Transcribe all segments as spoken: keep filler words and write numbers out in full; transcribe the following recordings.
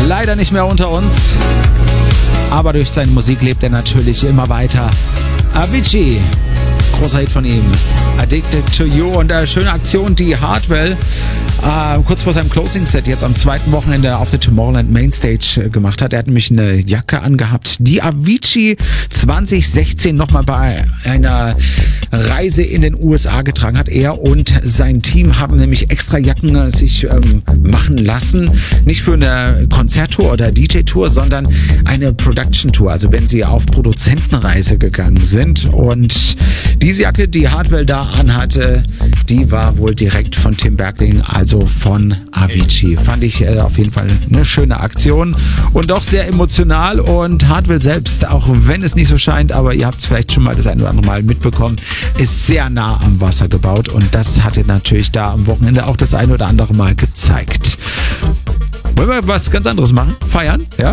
leider nicht mehr unter uns. Aber durch seine Musik lebt er natürlich immer weiter. Avicii, großer Hit von ihm. Addicted to You und eine schöne Aktion, die Hardwell äh, kurz vor seinem Closing-Set jetzt am zweiten Wochenende auf der Tomorrowland Mainstage äh, gemacht hat. Er hat nämlich eine Jacke angehabt, die Avicii zwanzig sechzehn nochmal bei einer Reise in den U S A getragen hat. Er und sein Team haben nämlich extra Jacken äh, sich ähm, machen lassen. Nicht für eine Konzerttour oder D J-Tour, sondern eine Production-Tour. Also wenn sie auf Produzentenreise gegangen sind. Und diese Jacke, die Hardwell da anhatte, die war wohl direkt von Tim Bergling, also von Avicii. Fand ich äh, auf jeden Fall eine schöne Aktion und doch sehr emotional. Und Hardwell selbst, auch wenn es nicht so scheint, aber ihr habt es vielleicht schon mal das ein oder andere Mal mitbekommen, ist sehr nah am Wasser gebaut und das hat er natürlich da am Wochenende auch das ein oder andere Mal gezeigt. Wollen wir was ganz anderes machen? Feiern? Ja?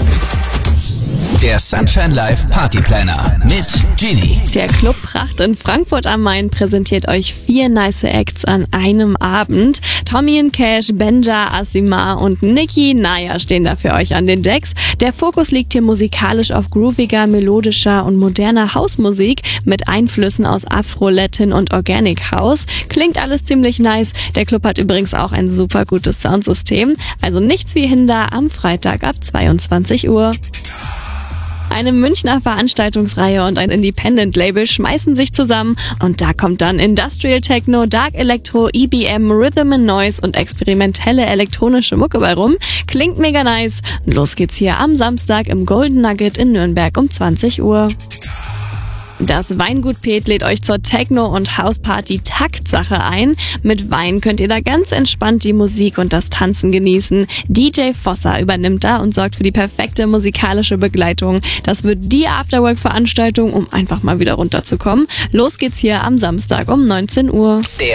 Der Sunshine Live Party Planner mit Genie. Der Club Pracht in Frankfurt am Main präsentiert euch vier nice Acts an einem Abend. Tommy and Cash, Benja, Asimar und Nicki Naya stehen da für euch an den Decks. Der Fokus liegt hier musikalisch auf grooviger, melodischer und moderner Hausmusik mit Einflüssen aus Afro, Latin und Organic House. Klingt alles ziemlich nice. Der Club hat übrigens auch ein super gutes Soundsystem. Also nichts wie Hinder am Freitag ab zweiundzwanzig Uhr. Eine Münchner Veranstaltungsreihe und ein Independent-Label schmeißen sich zusammen und da kommt dann Industrial Techno, Dark Electro, E B M, Rhythm and Noise und experimentelle elektronische Mucke bei rum. Klingt mega nice. Los geht's hier am Samstag im Golden Nugget in Nürnberg um zwanzig Uhr. Das Weingut Pet lädt euch zur Techno- und Hausparty Taktsache ein. Mit Wein könnt ihr da ganz entspannt die Musik und das Tanzen genießen. D J Fossa übernimmt da und sorgt für die perfekte musikalische Begleitung. Das wird die Afterwork-Veranstaltung, um einfach mal wieder runterzukommen. Los geht's hier am Samstag um neunzehn Uhr. Der